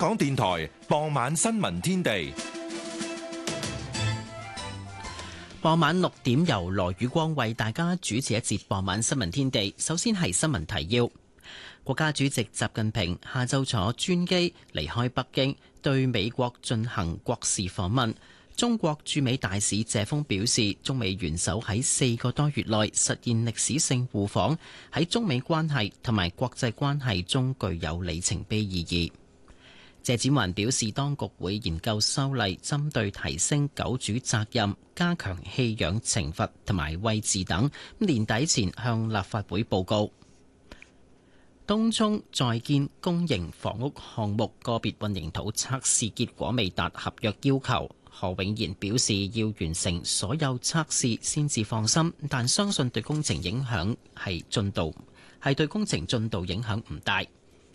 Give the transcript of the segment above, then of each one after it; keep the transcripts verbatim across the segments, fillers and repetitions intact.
港電台傍晚新聞天地。 傍晚六點由羅宇光為大家主持一節傍晚新聞天地。首先係新聞提要。國家主席習近平下晝坐專機離開北京，對美國進行國事訪問。中國駐美大使謝鋒表示，中美元首喺四個多月內實現歷史性互訪，喺中美關係同埋國際關係中具有里程碑意義。謝展寰表示，當局會研究修例，針對提升狗主責任、加強棄養懲罰同埋餵飼等，年底前向立法會報告。東涌在建公營房屋項目個別混凝土測試結果未達合約要求，何永賢表示要完成所有測試先至放心，但相信對工程影響係進度係對工程進度影響唔大。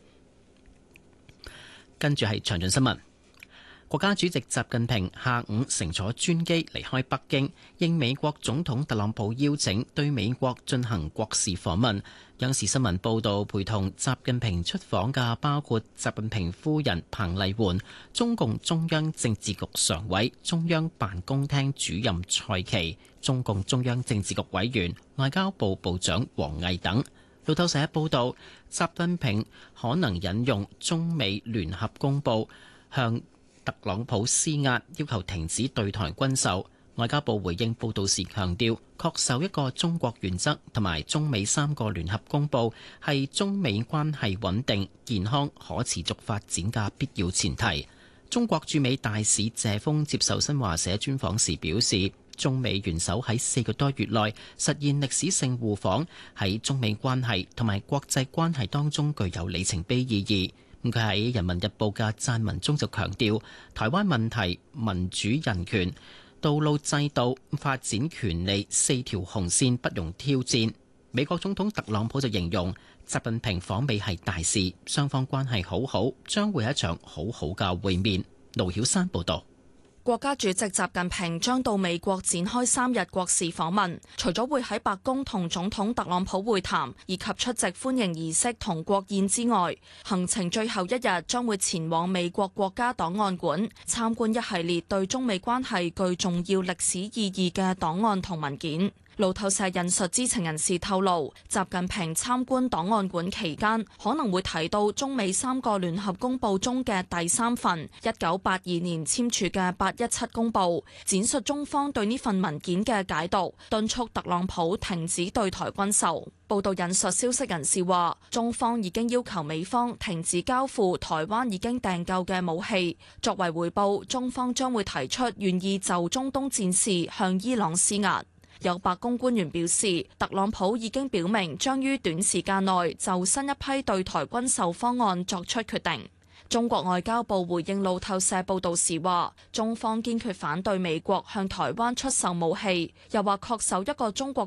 跟住係詳盡新聞。國家主席習近平下午乘坐專機離開北京，應美國總統特朗普邀請，對美國進行國事訪問。央視新聞報道，陪同習近平出訪嘅包括習近平夫人彭麗媛、中共中央政治局常委、中央辦公廳主任蔡奇、中共中央政治局委員、外交部部長王毅等。路透社報道，習近平可能引用中美聯合公報向特朗普施壓，要求停止對台軍售。外交部回應報道時強調，恪守一個中國原則同埋中美三個聯合公報係中美關係穩定、健康、可持續發展嘅必要前提。中國駐美大使謝鋒接受新華社專訪時表示，中美元首喺四個多月內實現歷史性互訪，喺中美關係同埋國際關係當中具有里程碑意義。佢喺《人民日報》嘅撰文中就強調，台灣問題、民主人權、道路制度、發展權利四條紅線不容挑戰。美國總統特朗普就形容習近平訪美係大事，雙方關係好好，將會係一場好好嘅會面。盧曉山報導。 國家主席習近平將到美國展開三日國事訪問，除咗會喺白宮同總統特朗普會談，以及出席歡迎儀式同國宴之外，行程最後一日將會前往美國國家檔案館參觀一系列對中美關係具重要歷史意義嘅檔案同文件。路透社引述知情人士透露，習近平參觀檔案館期間可能會提到中美三個聯合公報中嘅第三份一九八二年簽署嘅八一七公報，展述中方對呢份文件嘅解讀，敦促特朗普停止對台軍售。報道引述消息人士話，中方已經要求美方停止交付台灣已經訂購嘅武器，作為回報，中方將會提出願意就中東戰事向伊朗施壓。有白宮官員表示，特朗普已經表明將於短時間內就新一批對台軍售方案作出決定。中國外交部回應路透社報導時話，中方堅決反對美國向台灣出售武器，又話恪守一個中國